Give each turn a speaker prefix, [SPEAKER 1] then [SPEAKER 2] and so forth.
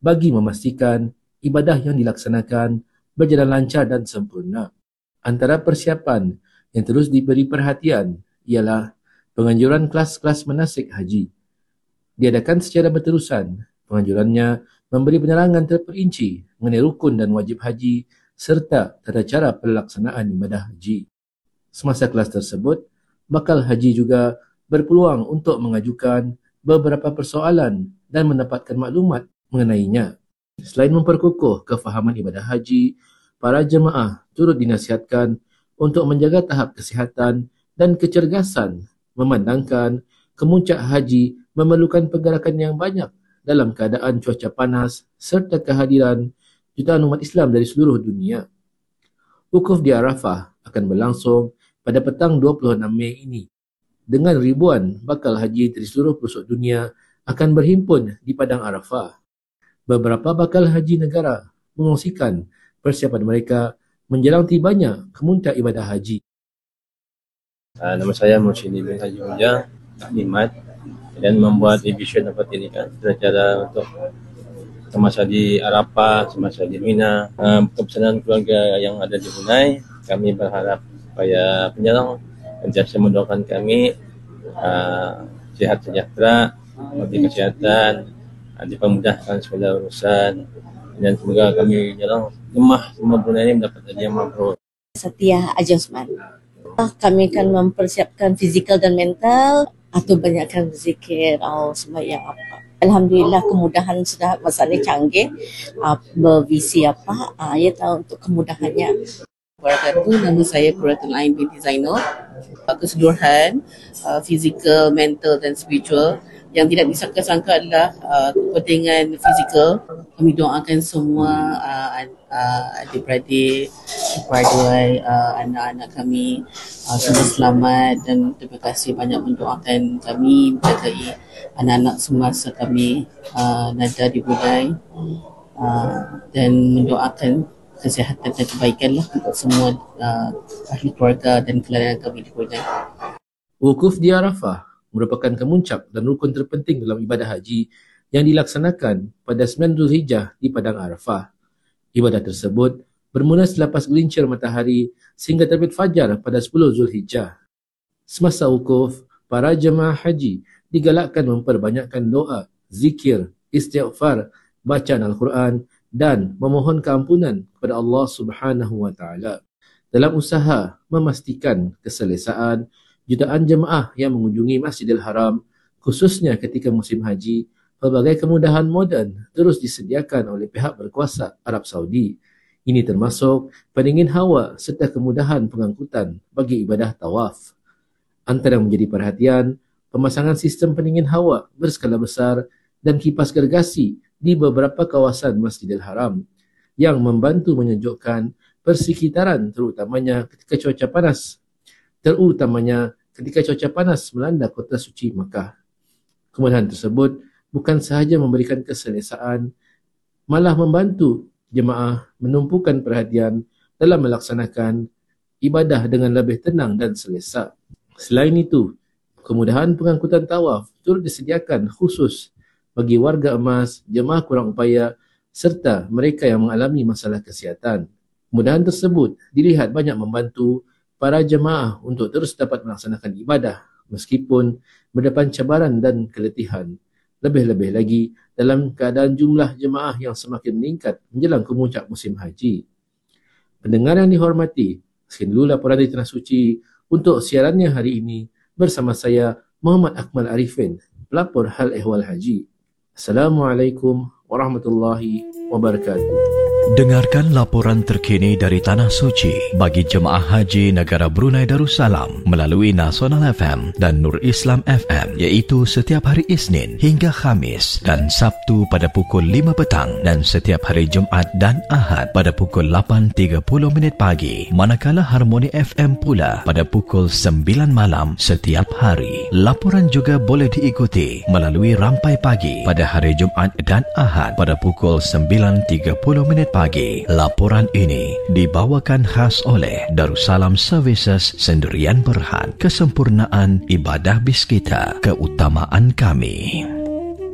[SPEAKER 1] bagi memastikan ibadah yang dilaksanakan berjalan lancar dan sempurna. Antara persiapan yang terus diberi perhatian ialah penganjuran kelas-kelas manasik haji. Diadakan secara berterusan. Penganjurannya memberi penerangan terperinci mengenai rukun dan wajib haji serta tata cara pelaksanaan ibadah haji. Semasa kelas tersebut, bakal haji juga berpeluang untuk mengajukan beberapa persoalan dan mendapatkan maklumat mengenainya. Selain memperkukuh kefahaman ibadah haji, para jemaah turut dinasihatkan untuk menjaga tahap kesihatan dan kecergasan, memandangkan kemuncak haji memerlukan pergerakan yang banyak dalam keadaan cuaca panas serta kehadiran jutaan umat Islam dari seluruh dunia. Wukuf di Arafah akan berlangsung pada petang 26 Mei ini, dengan ribuan bakal haji dari seluruh pelosok dunia akan berhimpun di Padang Arafah. Beberapa bakal haji negara mengongsikan persiapan mereka menjelang tibanya kemuncak ibadah haji.
[SPEAKER 2] Nama saya Muhsin bin Haji Ujang, Nikmat, dan membuat division dapat ini kan cara untuk semasa di Arafah, semasa di Mina. Kepesanan keluarga yang ada di Brunei, kami berharap supaya penyelenggara sentiasa mendoakan kami sehat sejahtera, memberi kesehatan, dipermudahkan segala urusan, dan semoga kami jalan jemaah semua Brunei ini mendapat haji yang mabrur.
[SPEAKER 3] Setia Haji Osman. Kami akan mempersiapkan fizikal dan mental atau banyakkan berzikir atau sembahyang apa. Alhamdulillah kemudahan sudah masa ni canggih. Bervisi apa, ya tahu untuk kemudahannya. Wabarakatuh, nama saya Quratul Ain binti Zainul. Keseluruhan fizikal, mental dan spiritual yang tidak disangka-sangka adalah kepentingan fizikal. Kami doakan semua adik-beradik, kepada anak-anak kami semua selamat, dan terima kasih banyak mendoakan kami, menjagai anak-anak semasa kami nada di Brunei, dan mendoakan kesihatan dan kebaikan lah untuk semua ahli keluarga dan keluarga kami di Brunei.
[SPEAKER 1] Wukuf di Arafah merupakan kemuncak dan rukun terpenting dalam ibadah haji yang dilaksanakan pada 9 Zulhijjah di Padang Arafah. Ibadah tersebut bermula selepas gelincir matahari sehingga terbit fajar pada 10 Zulhijjah. Semasa wukuf, para jemaah haji digalakkan memperbanyakkan doa, zikir, istighfar, bacaan Al-Quran dan memohon keampunan kepada Allah Subhanahu wa taala. Dalam usaha memastikan keselesaan jutaan jemaah yang mengunjungi Masjidil Haram, khususnya ketika musim haji, pelbagai kemudahan moden terus disediakan oleh pihak berkuasa Arab Saudi. Ini termasuk pendingin hawa serta kemudahan pengangkutan bagi ibadah tawaf. Antara yang menjadi perhatian, pemasangan sistem pendingin hawa berskala besar dan kipas gergasi di beberapa kawasan Masjidil Haram yang membantu menyejukkan persekitaran terutamanya ketika cuaca panas melanda kota suci Makkah. Kemudahan tersebut bukan sahaja memberikan keselesaan, malah membantu jemaah menumpukan perhatian dalam melaksanakan ibadah dengan lebih tenang dan selesa. Selain itu, kemudahan pengangkutan tawaf turut disediakan khusus bagi warga emas, jemaah kurang upaya serta mereka yang mengalami masalah kesihatan. Kemudahan tersebut dilihat banyak membantu para jemaah untuk terus dapat melaksanakan ibadah meskipun berdepan cabaran dan keletihan. Lebih-lebih lagi dalam keadaan jumlah jemaah yang semakin meningkat menjelang kemuncak musim haji. Pendengar yang dihormati, sekian dulu laporan dari Tanah Suci untuk siarannya hari ini bersama saya Muhammad Akmal Arifin, pelapor hal ehwal haji. Assalamualaikum warahmatullahi wabarakatuh.
[SPEAKER 4] Dengarkan laporan terkini dari Tanah Suci bagi jemaah haji negara Brunei Darussalam melalui Nasional FM dan Nur Islam FM, iaitu setiap hari Isnin hingga Khamis dan Sabtu pada pukul 5 petang dan setiap hari Jumaat dan Ahad pada pukul 8.30 pagi, manakala Harmoni FM pula pada pukul 9 malam setiap hari. Laporan juga boleh diikuti melalui Rampai Pagi pada hari Jumaat dan Ahad pada pukul 9.30 pagi. Laporan ini dibawakan khas oleh Darussalam Services Sendirian Berhad. Kesempurnaan ibadah bis kita, keutamaan kami.